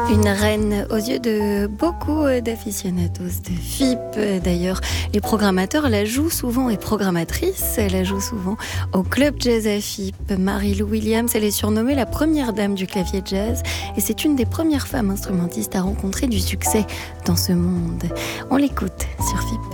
Une reine aux yeux de beaucoup d'aficionados de FIP. D'ailleurs, les programmateurs la jouent souvent et programmatrices la jouent souvent au Club Jazz à FIP. Mary-Lou Williams, elle est surnommée la première dame du clavier jazz et c'est une des premières femmes instrumentistes à rencontrer du succès dans ce monde. On l'écoute sur FIP.